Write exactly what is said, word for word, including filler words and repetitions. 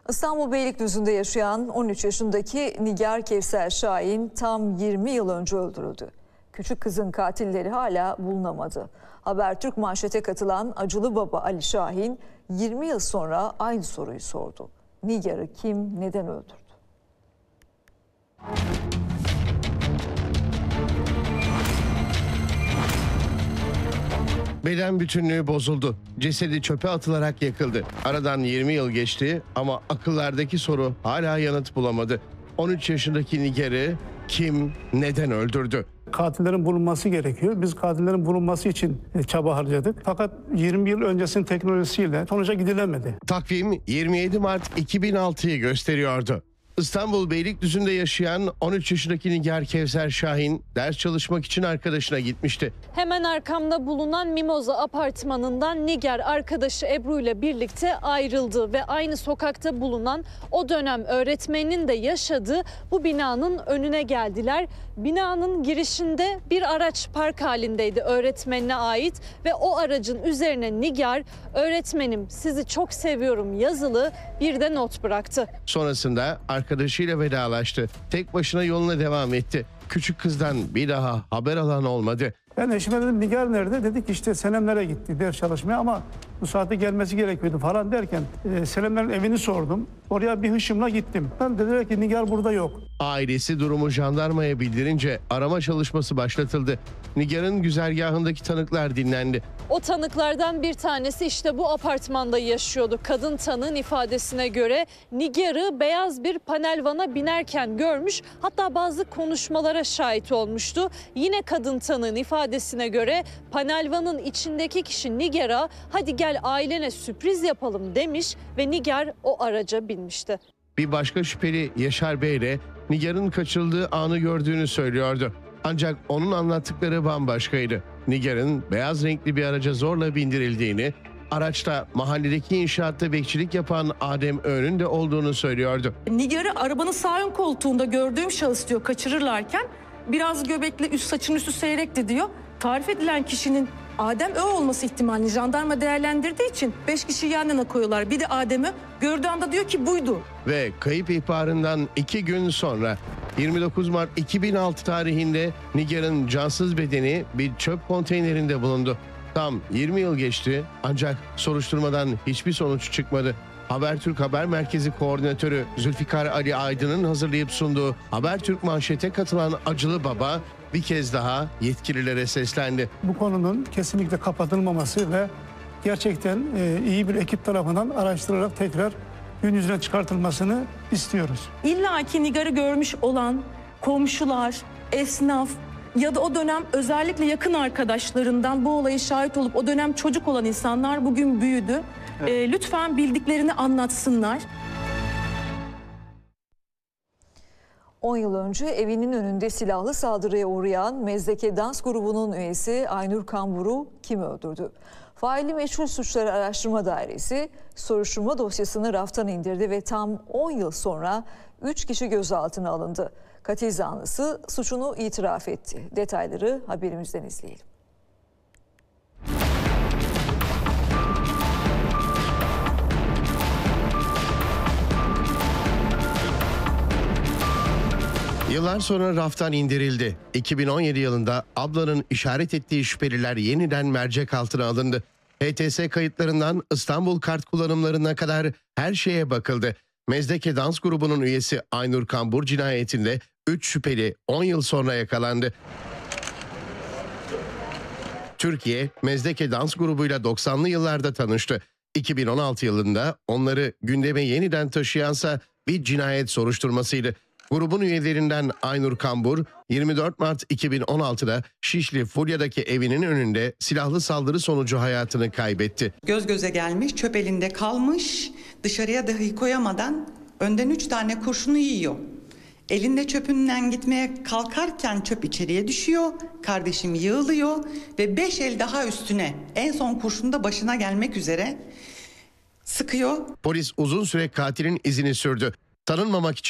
İstanbul Beylikdüzü'nde yaşayan on üç yaşındaki Nigar Kevser Şahin tam yirmi yıl önce öldürüldü. Küçük kızın katilleri hala bulunamadı. Habertürk manşete katılan acılı baba Ali Şahin yirmi yıl sonra aynı soruyu sordu. Nigar'ı kim, neden öldürdü? Beden bütünlüğü bozuldu. Cesedi çöpe atılarak yakıldı. Aradan yirmi yıl geçti ama akıllardaki soru hala yanıt bulamadı. on üç yaşındaki Nigar'ı kim, neden öldürdü? Katillerin bulunması gerekiyor. Biz katillerin bulunması için çaba harcadık. Fakat yirmi yıl öncesinin teknolojisiyle sonuca gidilemedi. Takvim yirmi yedi Mart iki bin altıyı gösteriyordu. İstanbul Beylikdüzü'nde yaşayan on üç yaşındaki Nigar Kevser Şahin ders çalışmak için arkadaşına gitmişti. Hemen arkamda bulunan Mimoza apartmanından Nigar arkadaşı Ebru ile birlikte ayrıldı ve aynı sokakta bulunan o dönem öğretmeninin de yaşadığı bu binanın önüne geldiler. Binanın girişinde bir araç park halindeydi öğretmenine ait ve o aracın üzerine Nigar "Öğretmenim sizi çok seviyorum" yazılı bir de not bıraktı. Sonrasında arkadaşıyla vedalaştı. Tek başına yoluna devam etti. Küçük kızdan bir daha haber alan olmadı. Ben eşime dedim Nigar nerede? Dedik işte Senemler'e gitti ders çalışmaya ama bu saatte gelmesi gerekiyordu falan derken e, Senemler'in evini sordum. Oraya bir hışımla gittim. Ben dediler ki Nigar burada yok. Ailesi durumu jandarmaya bildirince arama çalışması başlatıldı. Nigar'ın güzergahındaki tanıklar dinlendi. O tanıklardan bir tanesi işte bu apartmanda yaşıyordu. Kadın tanığın ifadesine göre Nigar'ı beyaz bir panel vana binerken görmüş, hatta bazı konuşmalara şahit olmuştu. Yine kadın tanığın ifadesine göre panel vanın içindeki kişi Nigar'a "Hadi gel ailene sürpriz yapalım" demiş ve Nigar o araca binmişti. Bir başka şüpheli Yaşar Bey ile Nigar'ın kaçırıldığı anı gördüğünü söylüyordu. Ancak onun anlattıkları bambaşkaydı. Nigar'ın beyaz renkli bir araca zorla bindirildiğini, araçta mahalledeki inşaatta bekçilik yapan Adem Öğün'ün de olduğunu söylüyordu. Nigar'ı arabanın sağ ön koltuğunda gördüğüm şahıs diyor kaçırırlarken biraz göbekli, üst saçın üstü seyrekti diyor. Tarif edilen kişinin Adem Ö olması ihtimalini jandarma değerlendirdiği için beş kişi yan yana koyuyorlar. Bir de Adem'i gördüğü anda diyor ki buydu. Ve kayıp ihbarından iki gün sonra yirmi dokuz Mart iki bin altı tarihinde Nigar'ın cansız bedeni bir çöp konteynerinde bulundu. Tam yirmi yıl geçti ancak soruşturmadan hiçbir sonuç çıkmadı. Habertürk Haber Merkezi Koordinatörü Zülfikar Ali Aydın'ın hazırlayıp sunduğu Habertürk manşete katılan acılı baba bir kez daha yetkililere seslendi. Bu konunun kesinlikle kapatılmaması ve gerçekten e, iyi bir ekip tarafından araştırılarak tekrar gün yüzüne çıkartılmasını istiyoruz. İlla ki Nigar'ı görmüş olan komşular, esnaf ya da o dönem özellikle yakın arkadaşlarından bu olaya şahit olup o dönem çocuk olan insanlar bugün büyüdü. Evet. E, lütfen bildiklerini anlatsınlar. on yıl önce evinin önünde silahlı saldırıya uğrayan Mezdeke Dans grubunun üyesi Aynur Kambur'u kim öldürdü? Faili Meçhul Suçları Araştırma Dairesi soruşturma dosyasını raftan indirdi ve tam on yıl sonra üç kişi gözaltına alındı. Katil zanlısı suçunu itiraf etti. Detayları haberimizden izleyelim. Yıllar sonra raftan indirildi. iki bin on yedi yılında ablanın işaret ettiği şüpheliler yeniden mercek altına alındı. H T S kayıtlarından İstanbul kart kullanımlarına kadar her şeye bakıldı. Mezdeke Dans grubunun üyesi Aynur Kambur cinayetinde üç şüpheli on yıl sonra yakalandı. Türkiye, Mezdeke Dans grubuyla doksanlı yıllarda tanıştı. iki bin on altı yılında onları gündeme yeniden taşıyansa bir cinayet soruşturmasıydı. Grubun üyelerinden Aynur Kambur, yirmi dört Mart iki bin on altıda Şişli Fulya'daki evinin önünde silahlı saldırı sonucu hayatını kaybetti. Göz göze gelmiş, çöp elinde kalmış, dışarıya dahi koyamadan önden üç tane kurşunu yiyor. Elinde çöpünden gitmeye kalkarken çöp içeriye düşüyor, kardeşim yığılıyor ve beş el daha üstüne, en son kurşun da başına gelmek üzere sıkıyor. Polis uzun süre katilin izini sürdü. Tanınmamak için